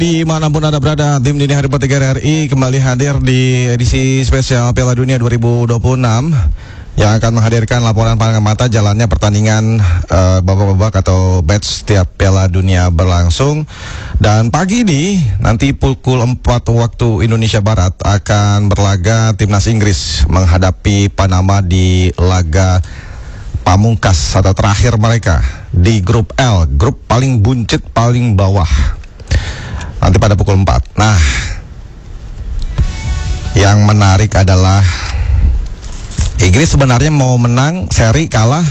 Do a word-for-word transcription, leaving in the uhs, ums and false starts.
Dimanapun Anda berada, tim Dini Hari Tiga R I kembali hadir di edisi spesial Piala Dunia dua ribu dua puluh enam yang akan menghadirkan laporan pandangan mata jalannya pertandingan uh, babak-babak atau batch setiap Piala Dunia berlangsung. Dan pagi ini nanti pukul empat waktu Indonesia Barat akan berlaga timnas Inggris menghadapi Panama di laga pamungkas atau terakhir mereka di grup L, grup paling buncit paling bawah. Nanti pada pukul empat. Nah, yang menarik adalah Inggris sebenarnya mau menang, seri kalah